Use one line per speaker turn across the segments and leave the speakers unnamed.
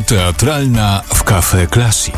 Teatralna w Cafe Classic.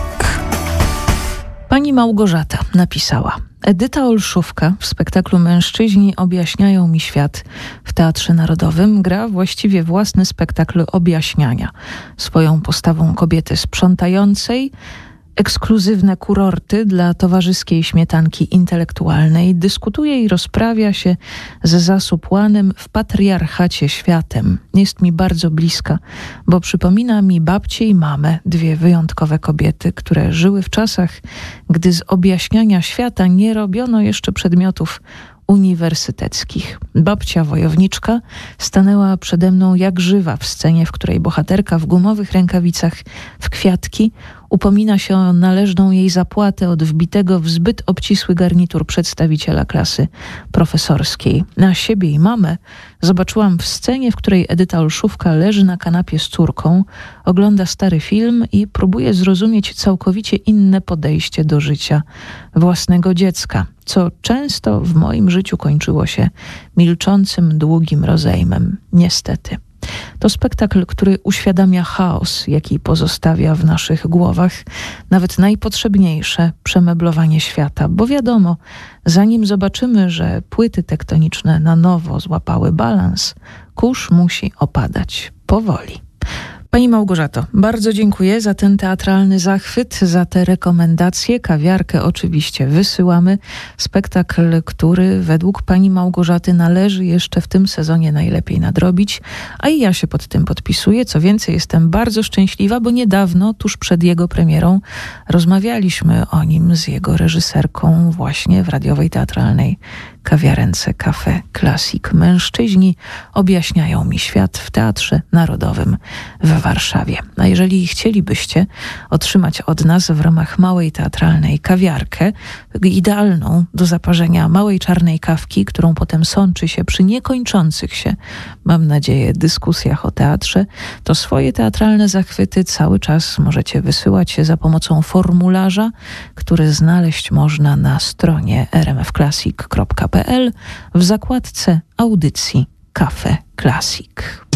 Pani Małgorzata napisała: Edyta Olszówka w spektaklu Mężczyźni objaśniają mi świat w Teatrze Narodowym gra właściwie własny spektakl objaśniania. Swoją postawą kobiety sprzątającej, ekskluzywne kurorty dla towarzyskiej śmietanki intelektualnej, dyskutuje i rozprawia się ze zasupłanym w patriarchacie światem. Jest mi bardzo bliska, bo przypomina mi babcię i mamę, dwie wyjątkowe kobiety, które żyły w czasach, gdy z objaśniania świata nie robiono jeszcze przedmiotów uniwersyteckich. Babcia wojowniczka stanęła przede mną jak żywa w scenie, w której bohaterka w gumowych rękawicach w kwiatki upomina się o należną jej zapłatę od wbitego w zbyt obcisły garnitur przedstawiciela klasy profesorskiej. Na siebie i mamę zobaczyłam w scenie, w której Edyta Olszówka leży na kanapie z córką, ogląda stary film i próbuje zrozumieć całkowicie inne podejście do życia własnego dziecka, co często w moim życiu kończyło się milczącym, długim rozejmem. Niestety. To spektakl, który uświadamia chaos, jaki pozostawia w naszych głowach nawet najpotrzebniejsze przemeblowanie świata, bo wiadomo, zanim zobaczymy, że płyty tektoniczne na nowo złapały balans, kurz musi opadać powoli. Pani Małgorzato, bardzo dziękuję za ten teatralny zachwyt, za te rekomendacje. Kawiarkę oczywiście wysyłamy. Spektakl, który według pani Małgorzaty należy jeszcze w tym sezonie najlepiej nadrobić, a i ja się pod tym podpisuję. Co więcej, jestem bardzo szczęśliwa, bo niedawno, tuż przed jego premierą, rozmawialiśmy o nim z jego reżyserką właśnie w radiowej teatralnej kawiarence Cafe Classic. Mężczyźni objaśniają mi świat w Teatrze Narodowym w Warszawie. A jeżeli chcielibyście otrzymać od nas w ramach małej teatralnej kawiarkę, idealną do zaparzenia małej czarnej kawki, którą potem sączy się przy niekończących się, mam nadzieję, dyskusjach o teatrze, to swoje teatralne zachwyty cały czas możecie wysyłać za pomocą formularza, który znaleźć można na stronie rmfclassic.pl w zakładce audycji Cafe Classic.